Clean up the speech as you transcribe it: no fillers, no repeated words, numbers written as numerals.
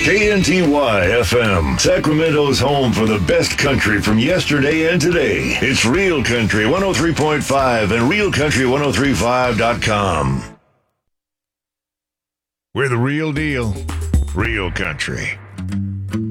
KNTY FM, Sacramento's home for the best country from yesterday and today. It's Real Country 103.5 and realcountry1035.com. We're the real deal. Real Country.